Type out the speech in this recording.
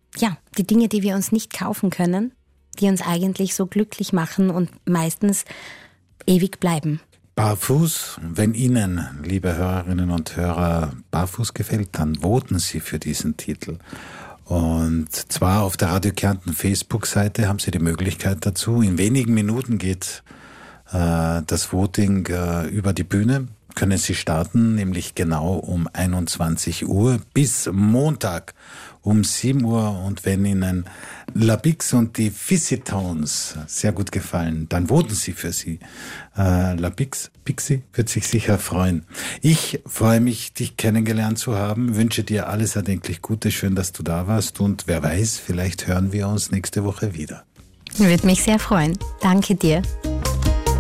die Dinge, die wir uns nicht kaufen können, die uns eigentlich so glücklich machen und meistens ewig bleiben. Barfuß, wenn Ihnen, liebe Hörerinnen und Hörer, Barfuß gefällt, dann voten Sie für diesen Titel. Und zwar auf der Radio Kärnten Facebook-Seite haben Sie die Möglichkeit dazu. In wenigen Minuten geht das Voting über die Bühne. Können Sie starten, nämlich genau um 21 Uhr bis Montag um 7 Uhr. Und wenn Ihnen La Bix und die Fizzy-Tones sehr gut gefallen, dann voten Sie für sie. La Bixi wird sich sicher freuen. Ich freue mich, dich kennengelernt zu haben, wünsche dir alles erdenklich Gute, schön, dass du da warst und wer weiß, vielleicht hören wir uns nächste Woche wieder. Würde mich sehr freuen. Danke dir.